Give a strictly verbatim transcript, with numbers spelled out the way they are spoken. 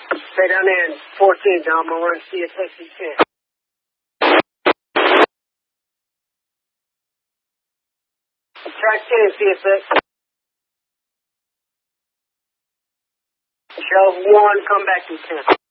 Stay down there in fourteen, Dom. I'm going to run C S S C ten. Track ten, C S X. Show one, come back to ten.